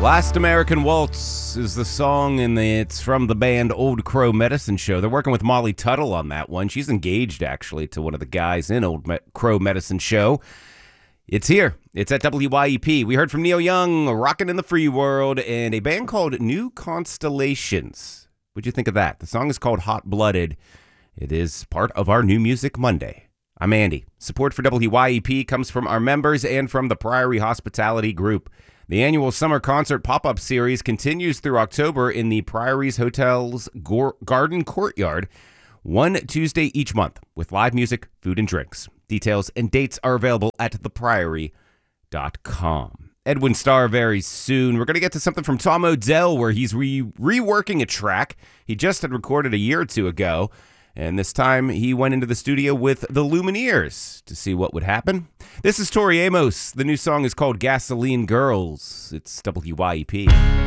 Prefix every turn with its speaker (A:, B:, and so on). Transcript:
A: Last American Waltz is the song, and it's from the band Old Crow Medicine Show. They're working with Molly Tuttle on that one. She's engaged, actually, to one of the guys in Old Crow Medicine Show. It's here. It's at WYEP. We heard from Neil Young, Rockin' in the Free World, and a band called New Constellations. What'd you think of that? The song is called Hot Blooded. It is part of our New Music Monday. I'm Andy. Support for WYEP comes from our members and from the Priory Hospitality Group. The annual summer concert pop-up series continues through October in the Priory's Hotel's Garden Courtyard, one Tuesday each month, with live music, food, and drinks. Details and dates are available at thepriory.com. Edwin Starr very soon. We're going to get to something from Tom Odell, where he's reworking a track he just had recorded a year or two ago. And this time, he went into the studio with the Lumineers to see what would happen. This is Tori Amos. The new song is called Gasoline Girls. It's WYEP.